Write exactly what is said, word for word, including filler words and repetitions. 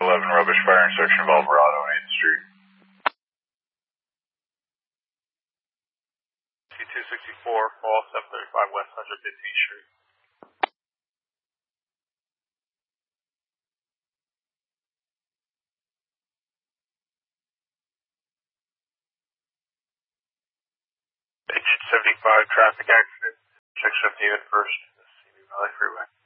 eleven, rubbish fire and section of Alvarado on eighth Street. C two sixty-four, Wall seven thirty-five West one fifteenth Street. Agent seventy-five, traffic accident, six fifty at first, C B Valley Freeway.